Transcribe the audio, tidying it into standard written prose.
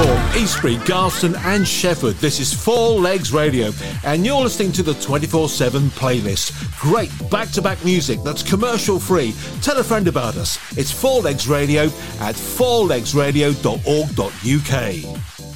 Sixthorne, Eastbury, Garston and Shefford. This is Four Legs Radio and you're listening to the 24/7 playlist. Great back-to-back music that's commercial free. Tell a friend about us. It's Four Legs Radio at fourlegsradio.org.uk.